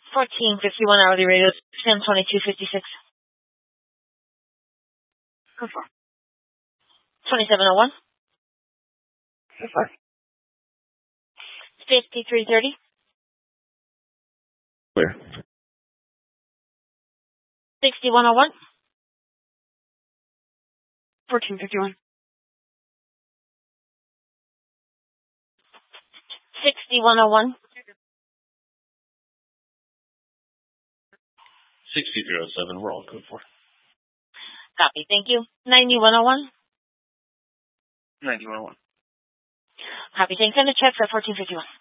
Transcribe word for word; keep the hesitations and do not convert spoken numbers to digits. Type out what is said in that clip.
fourteen fifty-one hourly rate is ten twenty-two fifty-six. How far? twenty-seven oh one. How far? fifty-three thirty. Where? sixty-one oh one. fourteen fifty-one. sixty-one oh one. sixty-three oh seven, we're all good for. Copy, thank you. ninety-one oh one. ninety-one oh one. Copy, thanks. Send a check for fourteen fifty-one.